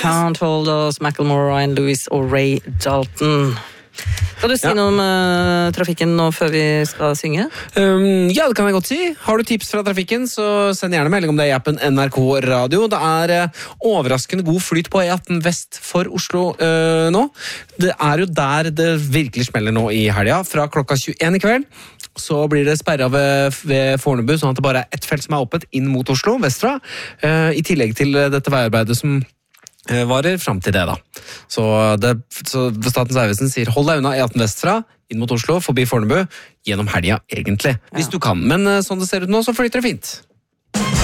Can't Hold Us, Macklemore, Ryan Lewis og Ray Dalton. Skal du si noe om trafikken nå før vi skal synge? Ja, det kan jeg godt si. Har du tips fra trafikken, så send gjerne melding om det i appen NRK Radio. Det overraskende god flyt på E18 vest for Oslo nå. Det jo der det virkelig smeller nå i helga. Fra klokka 21 i kveld så blir det sperret ved Fornebu, sånn at det bare ett felt som åpent inn mot Oslo, vestfra. I tillegg til dette veiarbeidet som varer frem til det da. Så Statens vegvesen sier hold deg unna E18 vestfra, inn mot Oslo, forbi Fornebu, gjennom helga egentlig, hvis du kan. Men sånn det ser ut nå, så flyter det fint.